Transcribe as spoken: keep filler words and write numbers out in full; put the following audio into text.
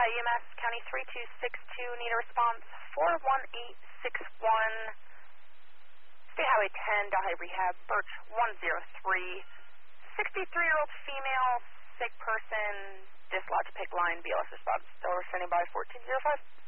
E M S, County three two six two, need a response, four one eight six one, State Highway ten, Delhi Rehab, Birch one zero three, sixty-three-year-old female, sick person, dislodge pick line, B L S response, still standing by fourteen oh five.